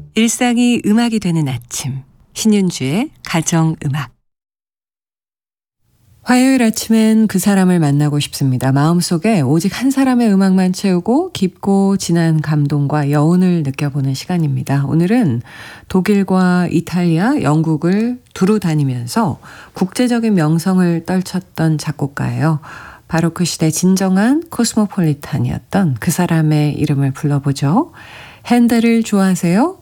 일상이 음악이 되는 아침, 신윤주의 가정음악. 화요일 아침엔 그 사람을 만나고 싶습니다. 마음속에 오직 한 사람의 음악만 채우고 깊고 진한 감동과 여운을 느껴보는 시간입니다. 오늘은 독일과 이탈리아, 영국을 두루 다니면서 국제적인 명성을 떨쳤던 작곡가예요. 바로크 시대 진정한 코스모폴리탄이었던 그 사람의 이름을 불러보죠. 핸델을 좋아하세요?